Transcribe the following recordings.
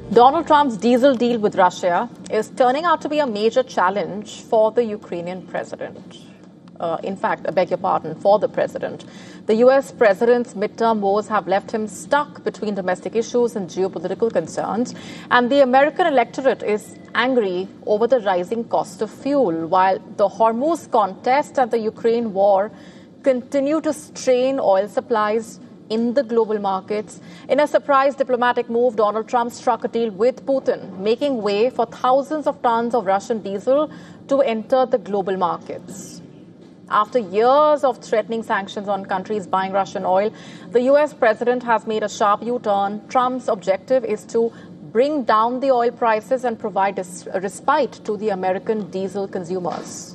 Donald Trump's diesel deal with Russia is turning out to be a major challenge for the Ukrainian president. In fact, I beg your pardon, for the president. The U.S. president's midterm woes have left him stuck between domestic issues and geopolitical concerns, and the American electorate is angry over the rising cost of fuel, while the Hormuz contest and the Ukraine war continue to strain oil supplies in the global markets. In a surprise diplomatic move, Donald Trump struck a deal with Putin, making way for thousands of tons of Russian diesel to enter the global markets. After years of threatening sanctions on countries buying Russian oil, the U.S. president has made a sharp U-turn. Trump's objective is to bring down the oil prices and provide a respite to the American diesel consumers.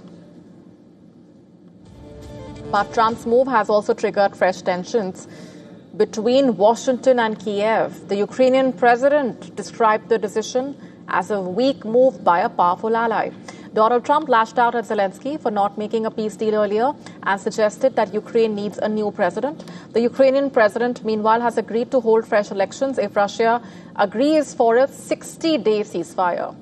But Trump's move has also triggered fresh tensions between Washington and Kiev. The Ukrainian president described the decision as a weak move by a powerful ally. Donald Trump lashed out at Zelensky for not making a peace deal earlier and suggested that Ukraine needs a new president. The Ukrainian president, meanwhile, has agreed to hold fresh elections if Russia agrees for a 60-day ceasefire.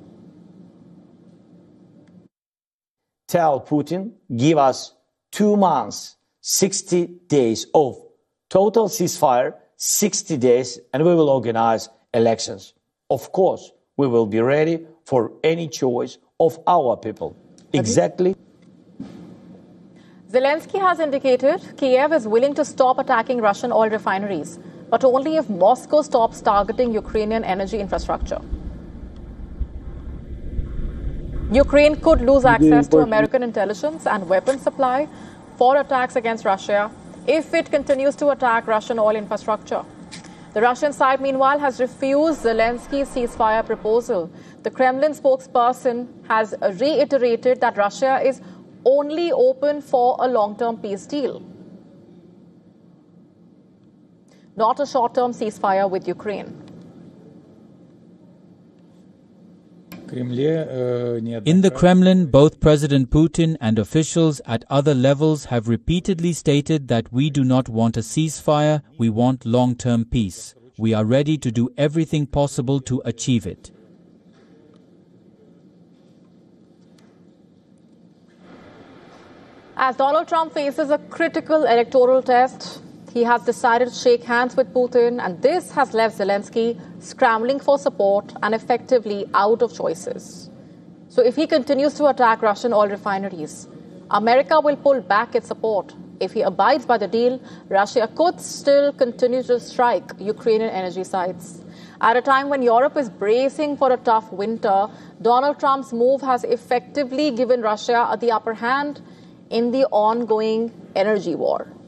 Tell Putin, give us 2 months, 60 days of total ceasefire, 60 days, and we will organize elections. Of course, we will be ready for any choice of our people. Exactly. Zelensky has indicated Kiev is willing to stop attacking Russian oil refineries, but only if Moscow stops targeting Ukrainian energy infrastructure. Ukraine could lose access to American intelligence and weapons supply for attacks against Russia if it continues to attack Russian oil infrastructure. The Russian side, meanwhile, has refused Zelensky's ceasefire proposal. The Kremlin spokesperson has reiterated that Russia is only open for a long-term peace deal, not a short-term ceasefire with Ukraine. In the Kremlin, both President Putin and officials at other levels have repeatedly stated that we do not want a ceasefire, we want long-term peace. We are ready to do everything possible to achieve it. As Donald Trump faces a critical electoral test, he has decided to shake hands with Putin, and this has left Zelensky scrambling for support and effectively out of choices. So if he continues to attack Russian oil refineries, America will pull back its support. If he abides by the deal, Russia could still continue to strike Ukrainian energy sites. At a time when Europe is bracing for a tough winter, Donald Trump's move has effectively given Russia the upper hand in the ongoing energy war.